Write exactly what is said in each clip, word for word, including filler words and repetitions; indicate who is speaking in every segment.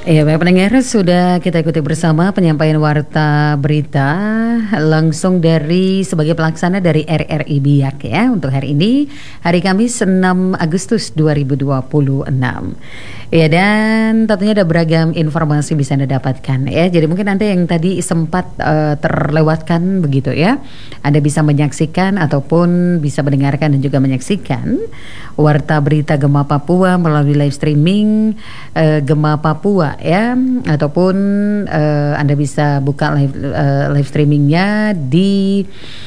Speaker 1: Ya, baik pendengar, sudah kita ikuti bersama penyampaian warta berita langsung dari sebagai pelaksana dari R R I Biak ya untuk hari ini, hari Kamis enam Agustus dua ribu dua puluh enam. Ya, dan tentunya ada beragam informasi bisa Anda dapatkan ya. Jadi mungkin Anda yang tadi sempat uh, terlewatkan begitu ya, Anda bisa menyaksikan ataupun bisa mendengarkan dan juga menyaksikan warta berita Gema Papua melalui live streaming uh, Gema Papua ya, ataupun uh, Anda bisa buka live uh, live streamingnya di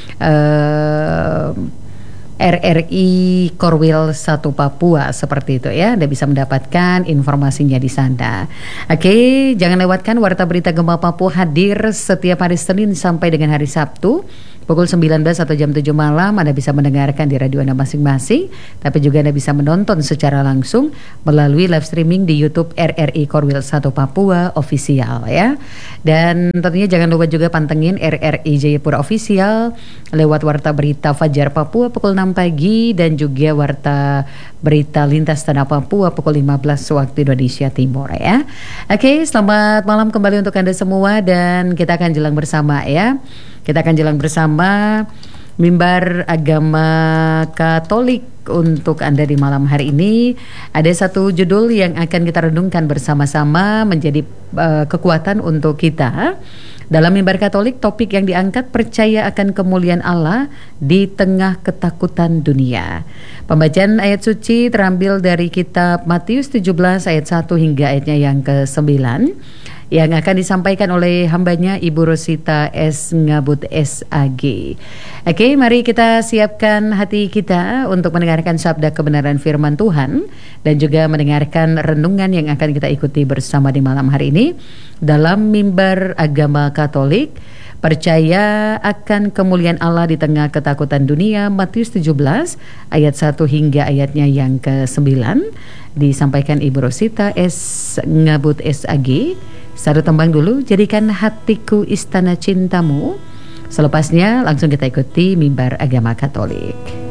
Speaker 1: uh, R R I Korwil satu Papua seperti itu ya. Anda bisa mendapatkan informasinya di sana. Oke, jangan lewatkan warta berita Gema Papua hadir setiap hari Senin sampai dengan hari Sabtu pukul sembilan belas atau jam tujuh malam. Anda bisa mendengarkan di radio Anda masing-masing, tapi juga Anda bisa menonton secara langsung melalui live streaming di YouTube R R I Korwil satu Papua Official ya. Dan tentunya jangan lupa juga pantengin R R I Jayapura Official lewat warta berita Fajar Papua pukul enam pagi dan juga warta berita Lintas Tanah Papua pukul lima belas waktu Indonesia Timur ya. Oke, selamat malam kembali untuk Anda semua dan kita akan jelang bersama ya. Kita akan jalan bersama mimbar agama Katolik untuk Anda di malam hari ini. Ada satu judul yang akan kita renungkan bersama-sama menjadi uh, kekuatan untuk kita. Dalam mimbar Katolik, topik yang diangkat percaya akan kemuliaan Allah di tengah ketakutan dunia. Pembacaan ayat suci terambil dari kitab Matius tujuh belas ayat satu hingga ayatnya yang kesembilan, yang akan disampaikan oleh hambanya Ibu Rosita S. Ngabut S A G. Oke, mari kita siapkan hati kita untuk mendengarkan sabda kebenaran firman Tuhan dan juga mendengarkan renungan yang akan kita ikuti bersama di malam hari ini dalam mimbar agama Katolik. Percaya akan kemuliaan Allah di tengah ketakutan dunia, Matius tujuh belas ayat satu hingga ayatnya yang kesembilan, disampaikan Ibu Rosita S. Ngabut S A G. Satu tembang dulu, jadikan hatiku istana cintamu. Selepasnya langsung kita ikuti mimbar agama Katolik.